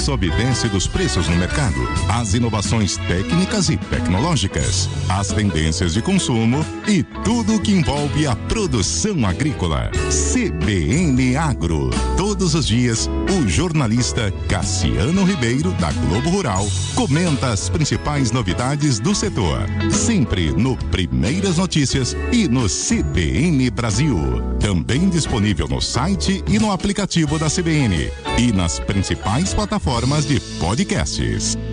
sob índice dos preços no mercado, as inovações técnicas e tecnológicas, as tendências de consumo e tudo o que envolve a produção agrícola. CBN Agro. Todos os dias, o jornalista Cassiano Ribeiro, da Globo Rural, comenta as principais novidades do setor. Sempre no Primeiras Notícias e no CBN Brasil. Também disponível no site e no aplicativo da CBN. E nas principais plataformas de podcasts.